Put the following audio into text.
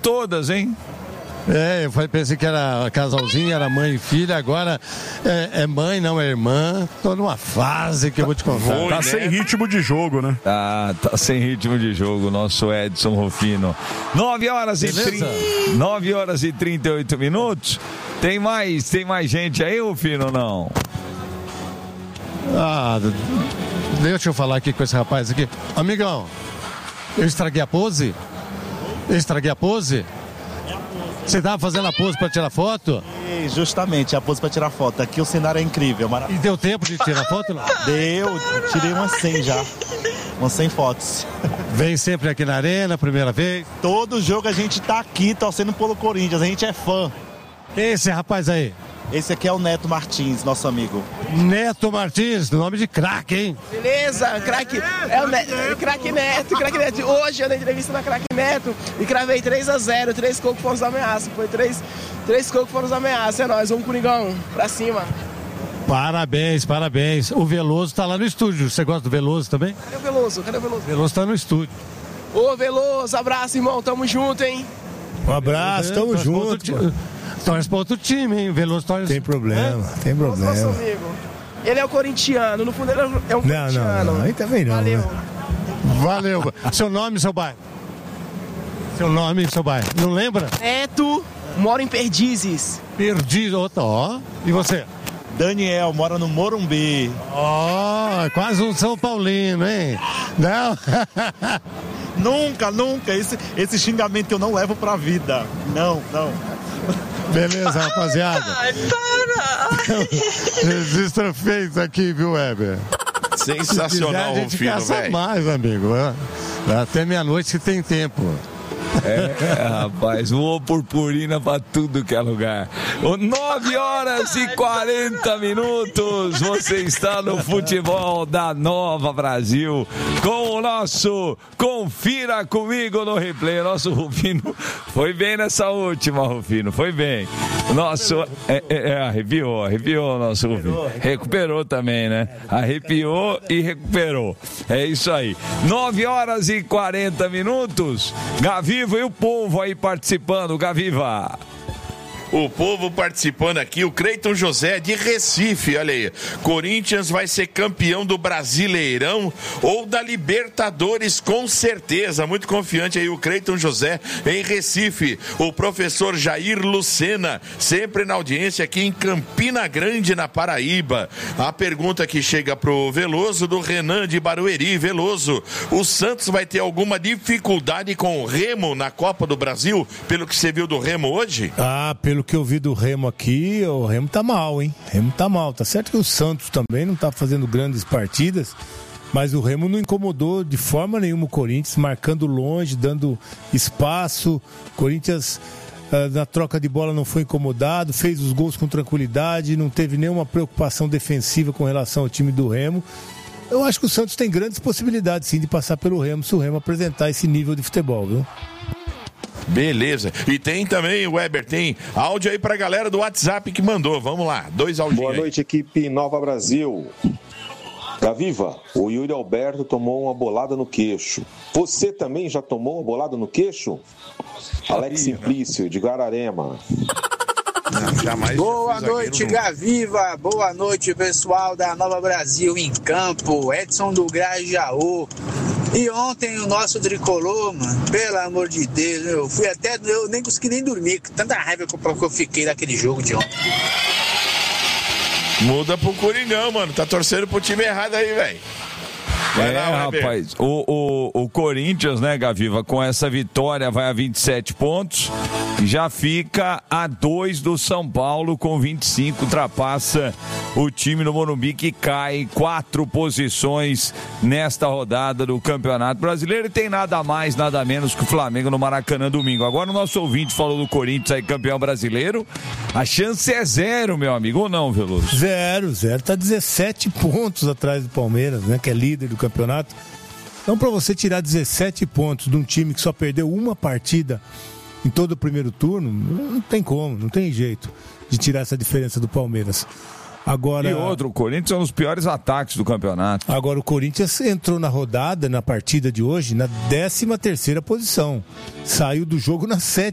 todas, hein? Eu pensei que era casalzinho, era mãe e filha, agora é mãe, não é irmã. Tô numa fase que eu vou te contar. Tá sem ritmo de jogo, né? Tá sem ritmo de jogo, nosso Edson Rufino. 9 horas e 38 minutos. Tem mais gente aí, Rufino, ou não? Deixa eu falar aqui com esse rapaz aqui. Amigão, eu estraguei a pose? Você estava fazendo a pose para tirar foto? Justamente, a pose para tirar foto. Aqui o cenário é incrível. E deu tempo de tirar foto? Não? Deu, tirei umas 100 já. Umas 100 fotos. Vem sempre aqui na arena, primeira vez? Todo jogo a gente tá aqui torcendo pelo Corinthians, a gente é fã. Quem é esse rapaz aí? Esse aqui é o Neto Martins, nosso amigo. Neto Martins, nome de craque, hein? Beleza, craque. Craque Neto. Hoje eu dei entrevista na Craque Neto e cravei 3-0, 3 cocos foram os ameaças. Foi 3 cocos foram os ameaças. É nóis, vamos Coringão, pra cima. Parabéns. O Veloso tá lá no estúdio. Você gosta do Veloso também? Cadê o Veloso? O Veloso tá no estúdio. Ô, Veloso, abraço, irmão. Tamo junto, hein? Um abraço, tamo junto. Torce para outro time, hein? O Veloso torce. Tem problema. Nosso amigo. Ele é o corintiano, no fundo ele é um corintiano. Não, aí também não. Valeu. Seu nome, seu bairro? Não lembra? Neto, moro em Perdizes. Ó. E você? Daniel, mora no Morumbi. Quase um São Paulino, hein? Não? Nunca. Esse xingamento que eu não levo pra vida. Não. Beleza, rapaziada. Ai, para! Registro feito aqui, viu, Weber? Sensacional, Rufino, velho. A gente caça mais, amigo. Até meia-noite que tem tempo. Rapaz, voou purpurina pra tudo que é lugar. 9 horas e 40 minutos. Você está no futebol da Nova Brasil com o nosso Confira Comigo no Replay. Nosso Rufino foi bem nessa última, Rufino. Foi bem. Nosso. Arrepiou o nosso Rufino. Recuperou também, né? Arrepiou e recuperou. É isso aí. 9 horas e 40 minutos. Gaviva e o povo aí participando, Gaviva. O povo participando aqui, o Cleiton José de Recife, olha aí. Corinthians vai ser campeão do Brasileirão ou da Libertadores, com certeza. Muito confiante aí o Cleiton José em Recife. O professor Jair Lucena, sempre na audiência aqui em Campina Grande, na Paraíba. A pergunta que chega pro Veloso, do Renan de Barueri. Veloso, o Santos vai ter alguma dificuldade com o Remo na Copa do Brasil, pelo que você viu do Remo hoje? Pelo que eu vi do Remo aqui, o Remo tá mal, hein? Tá certo que o Santos também não tá fazendo grandes partidas, mas o Remo não incomodou de forma nenhuma o Corinthians, marcando longe, dando espaço. Corinthians, na troca de bola, não foi incomodado, fez os gols com tranquilidade, não teve nenhuma preocupação defensiva com relação ao time do Remo. Eu acho que o Santos tem grandes possibilidades, sim, de passar pelo Remo, se o Remo apresentar esse nível de futebol, viu? Beleza. E tem também, Weber, tem áudio aí pra galera do WhatsApp que mandou. Vamos lá, 2 áudios. Boa noite, equipe Nova Brasil. Gaviva, o Yuri Alberto tomou uma bolada no queixo. Você também já tomou uma bolada no queixo? Alex Simplício, de Guararema. Jamais. Boa noite, Gaviva. Boa noite, pessoal da Nova Brasil em campo. Edson do Grajaú. E ontem o nosso tricolor, mano, pelo amor de Deus, eu nem consegui nem dormir, tanta raiva que eu fiquei daquele jogo de ontem. Muda pro Coringão, mano, tá torcendo pro time errado aí, velho. Rapaz, o Corinthians, né, Gaviva, com essa vitória vai a 27 pontos, já fica a 2 do São Paulo com 25, ultrapassa o time do Morumbi, que cai 4 posições nesta rodada do Campeonato Brasileiro, e tem nada mais, nada menos que o Flamengo no Maracanã domingo. Agora o nosso ouvinte falou do Corinthians aí, campeão brasileiro, a chance é 0, meu amigo, ou não, Veloso? 0, tá 17 pontos atrás do Palmeiras, né, que é líder do campeonato. Então, para você tirar 17 pontos de um time que só perdeu uma partida em todo o primeiro turno, não tem como, não tem jeito de tirar essa diferença do Palmeiras. Agora, e outro, o Corinthians é um dos piores ataques do campeonato. Agora, o Corinthians entrou na rodada, na partida de hoje, na 13ª posição. Saiu do jogo na 7ª